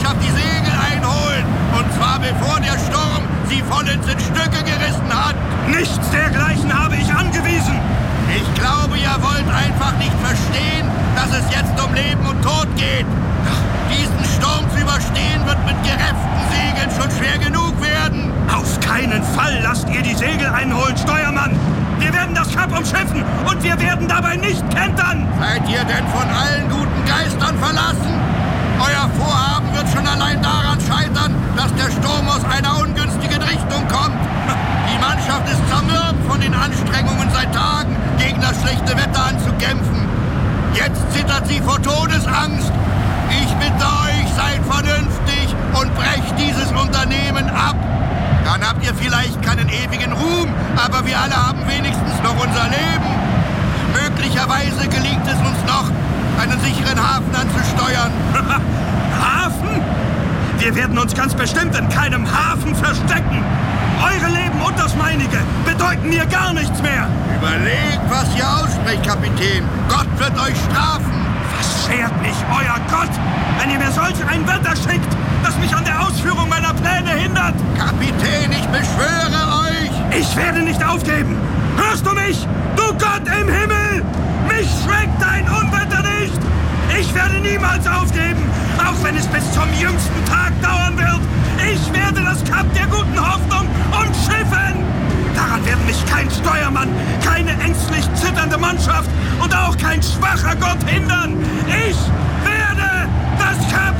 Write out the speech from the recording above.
Mannschaft die Segel einholen. Und zwar bevor der Sturm sie vollends in Stücke gerissen hat. Nichts dergleichen habe ich angewiesen. Ich glaube, ihr wollt einfach nicht verstehen, dass es jetzt um Leben und Tod geht. Diesen Sturm zu überstehen wird mit gerefften Segeln schon schwer genug werden. Auf keinen Fall lasst ihr die Segel einholen, Steuermann. Wir werden das Kap umschiffen und wir werden dabei nicht kentern. Seid ihr denn von allen guten Geistern verlassen? Euer Vorhaben wird schon allein daran scheitern, dass der Sturm aus einer ungünstigen Richtung kommt. Die Mannschaft ist zermürbt von den Anstrengungen seit Tagen, gegen das schlechte Wetter anzukämpfen. Jetzt zittert sie vor Todesangst. Ich bitte euch, seid vernünftig und brecht dieses Unternehmen ab. Dann habt ihr vielleicht keinen ewigen Ruhm, aber wir alle haben wenigstens noch unser Leben. Möglicherweise gelingt es uns noch, einen sicheren Hafen anzusteuern. Hafen? Wir werden uns ganz bestimmt in keinem Hafen verstecken. Eure Leben und das meinige bedeuten mir gar nichts mehr. Überlegt, was ihr aussprecht, Kapitän. Gott wird euch strafen. Was schert mich euer Gott, wenn ihr mir solch ein Wetter schickt, das mich an der Ausführung meiner Pläne hindert? Kapitän, ich beschwöre euch. Ich werde nicht aufgeben. Hörst du mich? Du Gott im Himmel! Mich schreckt dein Unwetter nicht! Ich werde niemals aufgeben, auch wenn es bis zum jüngsten Tag dauern wird. Ich werde das Kap der guten Hoffnung umschiffen. Daran werden mich kein Steuermann, keine ängstlich zitternde Mannschaft und auch kein schwacher Gott hindern. Ich werde das Kap